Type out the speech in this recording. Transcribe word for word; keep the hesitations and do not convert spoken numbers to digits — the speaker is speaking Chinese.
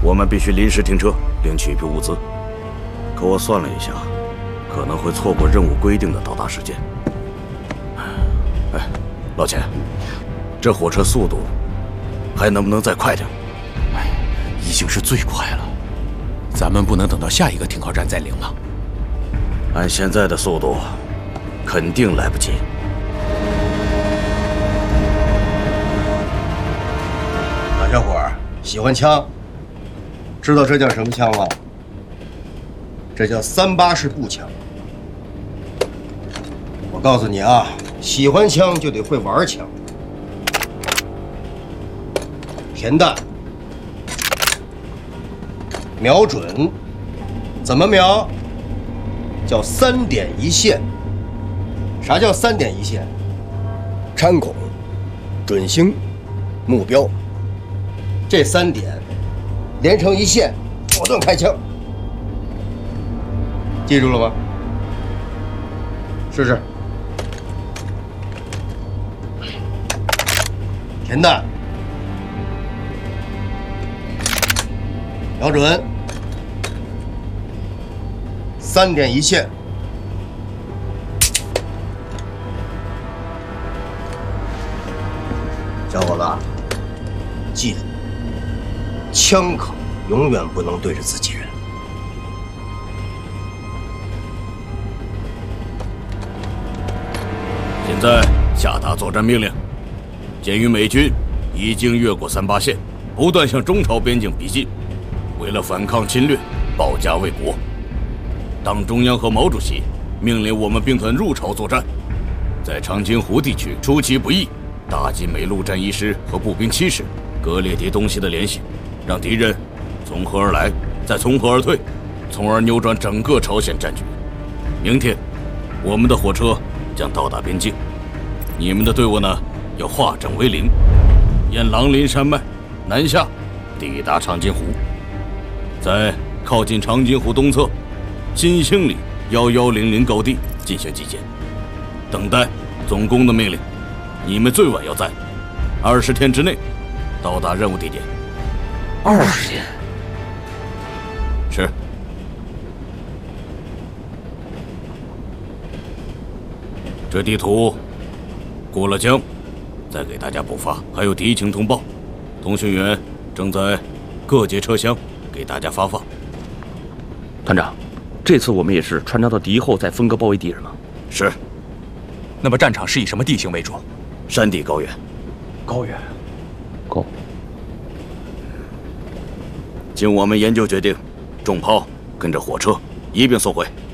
我们必须临时停车，领取一批物资。可我算了一下，可能会错过任务规定的到达时间。哎，老钱，这火车速度还能不能再快点？ 哎，已经是最快了。咱们不能等到下一个停靠站再领吗？ 按现在的速度，肯定来不及。 大小伙儿喜欢枪，知道这叫什么枪吗？这叫三八式步枪。我告诉你啊，喜欢枪就得会玩枪。填弹，瞄准，怎么瞄？叫三点一线。啥叫三点一线？穿孔、准星、目标，这三点连成一线，果断开枪。记住了吗？试试。填弹，瞄准，三点一线。小伙子，记住，枪口永远不能对着自己人。 现在下达作战命令。鉴于美军已经越过三八线，不断向中朝边境逼近，为了反抗侵略，保家卫国，党中央和毛主席命令我们兵团入朝作战，在长津湖地区出其不意，打击美陆战一师和步兵七师，割裂敌东西的联系，让敌人从河而来，再从河而退，从而扭转整个朝鲜战局。明天，我们的火车将到达边境，你们的队伍呢，要化整为零，沿狼林山脉南下，抵达长津湖，在靠近长津湖东侧新兴里幺幺零零高地进行集结，等待总攻的命令。你们最晚要在二十天之内到达任务地点。 二十天？ 是。这地图过了江，再给大家补发。还有敌情通报，通讯员正在各节车厢给大家发放。 团长，这次我们也是穿插到敌后，再分割包围敌人吗？ 是。 那么战场是以什么地形为主？ 山地高原。 高原。高。 经我们研究决定，重炮跟着火车一并送回。